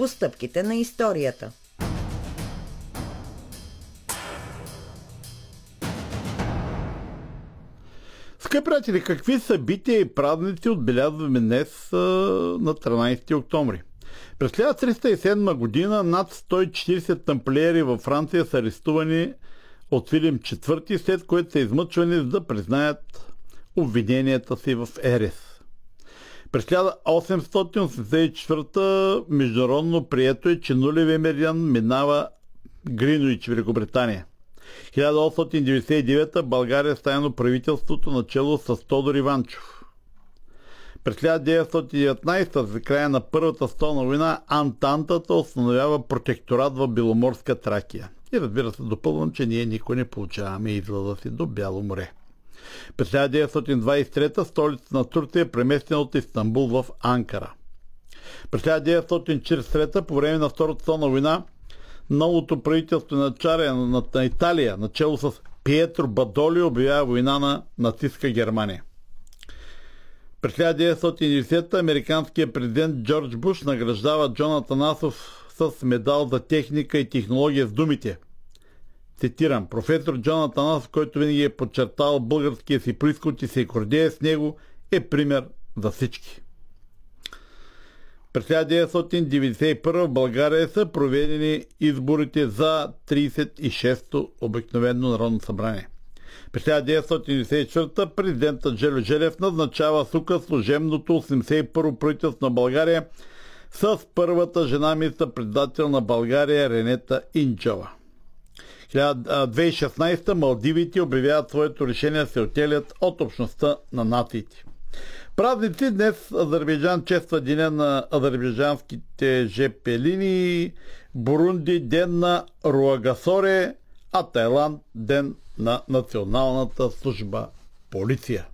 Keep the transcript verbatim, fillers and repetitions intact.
по стъпките на историята. Скъпи приятели, какви събития и празници отбелязваме днес а, на тринайсети октомври? През хиляда триста и седма година над сто и четирийсет тамплиери във Франция са арестувани от Филип четвърти, след което са измъчвани, за да признаят обвиненията си в ерес. През хиляда осемстотин осемдесет и четвърта международно прието е, че нулевия меридиан минава Гринуич, Великобритания. хиляда осемстотин деветдесет и девета България стаяно правителството начело с Тодор Иванчов. През хиляда деветстотин и деветнайсета, за края на Първата световна война, Антантата установява протекторат в Беломорска Тракия. И разбира се, допълвам, че ние никой не получаваме излъза си до Бяло море. През хиляда деветстотин двайсет и трета столицата на Турция е преместена от Истанбул в Анкара. През хиляда деветстотин четирийсет и трета, по време на Втората световна война, новото правителство на Чария на, на Италия, начело с Пиетро Бадоли, обявява война на нацистска Германия. През хиляда деветстотин и десета американският президент Джордж Буш награждава Джон Атанасов с медал за техника и технология с думите. Цитирам: професор Джон Атанасов, който винаги е подчертал българския си произход и се гордее с него, е пример за всички. През хиляда деветстотин деветдесет и първа в България са проведени изборите за трийсет и шесто обикновено народно събрание. През хиляда деветстотин деветдесет и четвърта президентът Жельо Желев назначава с указ служебното осемдесет и първо правителство на България с първата жена министър-председател на България Ренета Инджова. две хиляди и шестнайсета Малдивите обявяват своето решение да се оттеглят от общността на нациите. Празници днес Азербайджан чества деня на азербайджанските жп линии, Бурунди ден на Руагасоре, а Тайланд ден на Националната служба полиция.